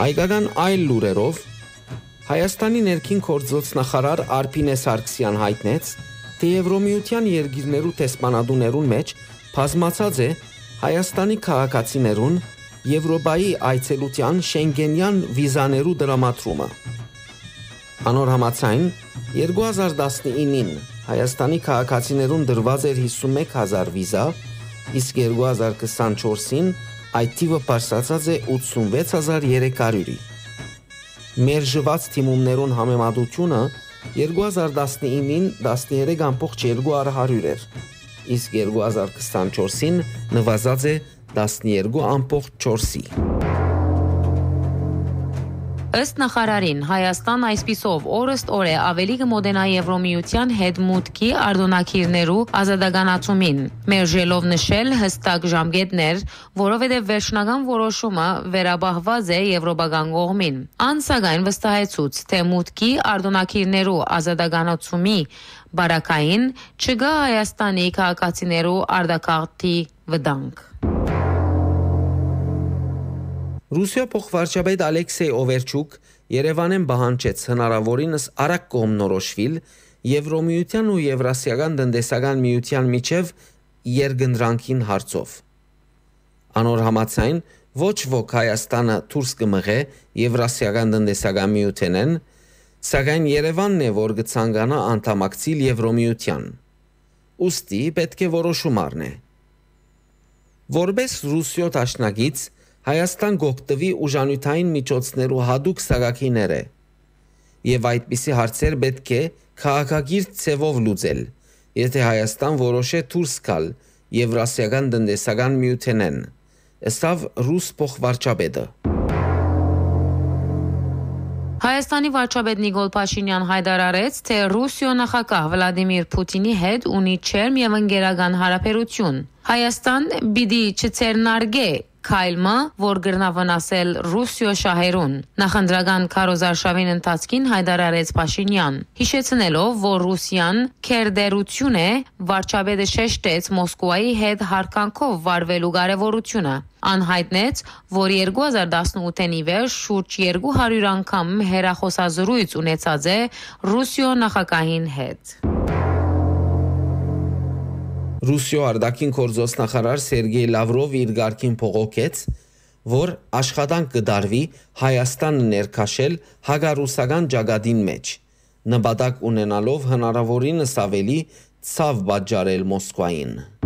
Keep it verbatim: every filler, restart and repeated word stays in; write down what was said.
Հայկական այլ լուրերով Հայաստանի ներքին գործոստնախարար Արփինե Սարգսյան հայտնեց, թե Եվրոմիության երկիրներու տեսփանադուներուն մեջ բազմացած է Հայաստանի քաղաքացիներուն Եվրոպայի այցելության շենգենյան վիզաներու դրամատրումը։ Անոր համաձայն երկու հազար տասնինին Հայաստանի քաղաքացիներուն դրված էր հիսունմեկ հազար վիզա, իսկ երկու հազար քսանչորսին այդ թիվը բարձրացած է ութսունվեց հազար երեք հարյուրի։ Մերժված թիմումներուն համեմատությունը երկու հազար տասնինին տասներեք ամբողջ երկու հարյուր էր, իսկ երկու հազար քսանչորսին նվազած է տասներկու ամբողջ չորսի։ Ըստ նախարարին, Հայաստան այսպիսով օրըստ օր է ավելի կմոտենա Եվրոմիության հետ մուտքի արձոնակիրներու ազատականացումին, մերժելով նշել հստակ ժամկետներ, որովհետև վերջնական որոշումը վերաբահված է եվրոպական կողմին։ Ան սակայն վստահեցուց, թե մուտքի արձոնակիրներու ազատականացումի բարակային չկա Հայաստանի քաղաքացիներու արտակարգի վտանգ։ Ռուսիա փոխվարչապետ Ալեքսեյ Օվերչուկ Երևանեն պահանջեց հնարավորինս արագ կողմնորոշվել Եվրոմիության ու Եվրասիական տնտեսական միության միջև երկընտրանքին հարցով։ Անոր համաձայն ոչ ոք Հայաստանը դուրս կմղե Եվրասիական տնտեսական միութենեն, սակայն Երևանն է, որ կցանկանա անդամակցիլ Եվրոմիության։ Ուստի պետք է որոշում առնե։ Որպես Ռուսիո դաշնակից Հայաստան գոկտվի ուժանյութային միջոցներու հadouk սագակիներ է, եւ այդպիսի հարցեր պետք է քաղաքագիր ցևով լուծել, եթե Հայաստան որոշե դուրս գալ Եվրասիական տնտեսական միութենեն, ըստ ռուս փոխվարչապետը։ Հայաստանի վարչապետ Նիկոլ Փաշինյան հայտարարեց, թե Ռուսիո նախագահ Վլադիմիր Պուտինի հետ ունի չերմ եւ ընկերական հարաբերություն։ Հայաստան պիտի չցերնարգե քայլը, որ գրնա վնասել Ռուսիո շահերուն։ Նախընտրական քարոզարշավին ընթացքին հայտարարեց Փաշինյան, հիշեցնելով, որ Ռուսիան քերդերություն է, վարչապետը շեշտեց Մոսկվայի հետ հարկանքով վարվելու կարևորությունը։ Անհայտնեց, որ երկու հազար տասնութին ի վեր շուրջ երկու հարյուր անգամ հեռախոսազրույց ունեցած է Ռուսիո նախագահին հետ։ Ռուսիո արտաքին գործոստնախարար Սերգեյ Լավրով իր գարքին փողոքեց, որ աշխատանք կդարվի Հայաստանը ներքաշել հագարուսական ճակատին մեջ, նպատակ ունենալով հնարավորինս ավելի ցավ պատճառել Մոսկվային։